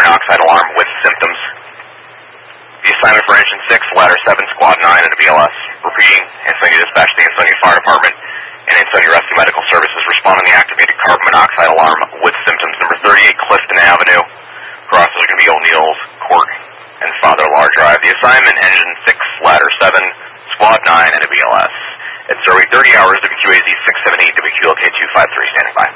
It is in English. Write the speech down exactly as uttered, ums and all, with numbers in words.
monoxide alarm with symptoms. The assignment for Engine six, Ladder seven, Squad nine, and a B L S. Repeating, Ansonia Dispatch, the Ansonia Fire Department, and Ansonia Rescue Medical Services respond on the activated carbon monoxide alarm with symptoms. Number thirty-eight Clifton Avenue. Crosses are going to be O'Neill's, Court, and Father Lar Drive. The assignment, Engine six, Ladder seven, Squad nine, and a B L S. At Surrey, thirty hours, W Q A Z six seven eight, W Q L K two five three, standing by.